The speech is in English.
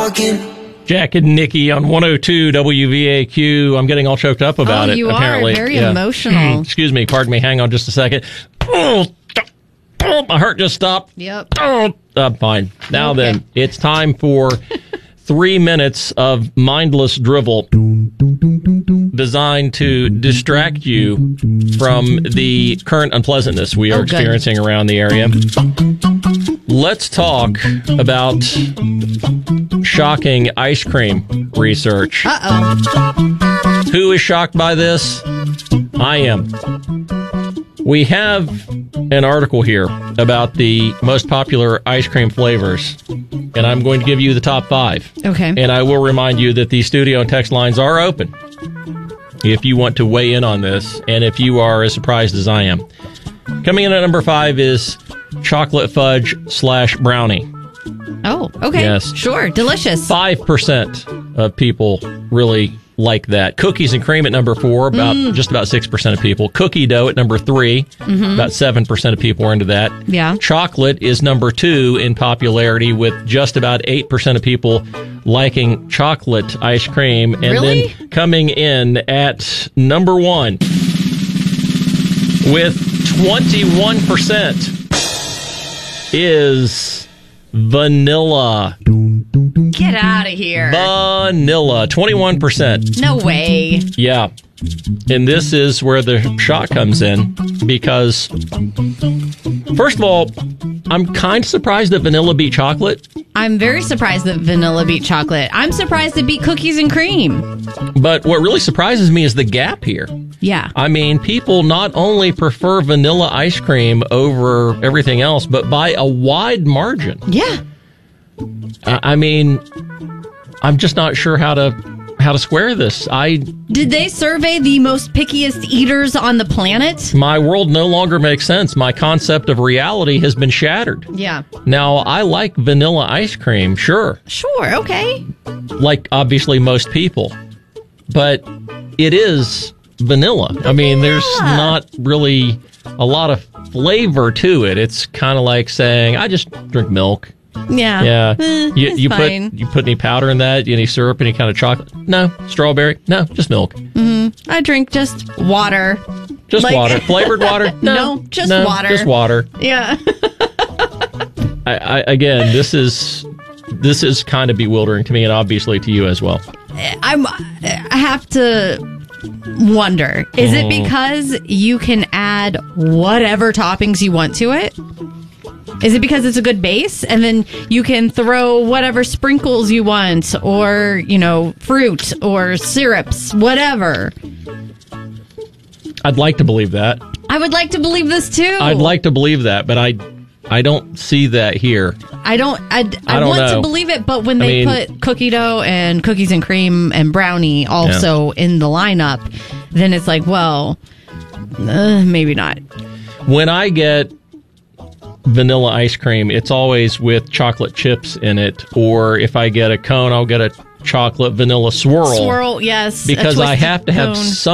talking. Jack and Nikki on 102 WVAQ. I'm getting all choked up about it. You apparently. are very emotional. Excuse me. Pardon me. Hang on just a second. Oh, my heart just stopped. Yep. Oh, I'm fine. Now then, it's time for 3 minutes of mindless drivel designed to distract you from the current unpleasantness we are experiencing around the area. Let's talk about shocking ice cream research. Uh-oh. Who is shocked by this? I am. We have an article here about the most popular ice cream flavors, and I'm going to give you the top 5. Okay. And I will remind you that the studio and text lines are open if you want to weigh in on this, and if you are as surprised as I am. Coming in at number 5 is chocolate fudge / brownie. Oh, okay. Yes. Sure. Delicious. 5% of people really like that. Cookies and cream at number 4, just about 6% of people. Cookie dough at number 3, about 7% of people are into that. Yeah. Chocolate is number 2 in popularity, with just about 8% of people liking chocolate ice cream. And Really? then coming in at number 1 with 21% is vanilla. Get out of here. Vanilla, 21%. No way. Yeah. And this is where the shock comes in, because, first of all, I'm kind of surprised that vanilla beat chocolate. I'm very surprised that vanilla beat chocolate. I'm surprised it beat cookies and cream. But what really surprises me is the gap here. Yeah. I mean, people not only prefer vanilla ice cream over everything else, but by a wide margin. Yeah. I mean, I'm just not sure how to square this. Did they survey the most pickiest eaters on the planet? My world no longer makes sense. My concept of reality has been shattered. Yeah. Now, I like vanilla ice cream, sure. Sure, okay. Like, obviously, most people. But it is vanilla. I mean, there's not really a lot of flavor to it. It's kind of like saying, I just drink milk. Yeah. Yeah. You fine. put any powder in that? Any syrup? Any kind of chocolate? No. Strawberry? No. Just milk. I drink just water. Just water. Flavored water? No, just water. Just water. Yeah. Again, this is kind of bewildering to me, and obviously to you as well. I have to wonder, is it because you can add whatever toppings you want to it? Is it because it's a good base and then you can throw whatever sprinkles you want, or, fruit or syrups, whatever? I'd like to believe that. I would like to believe this too. I'd like to believe that, but I don't see that here. I want know. to believe it, but when they put cookie dough and cookies and cream and brownie also in the lineup, then it's like, well, maybe not. When I get vanilla ice cream, it's always with chocolate chips in it, or if I get a cone, I'll get a chocolate vanilla swirl. Swirl, yes. Because I have to have cone. some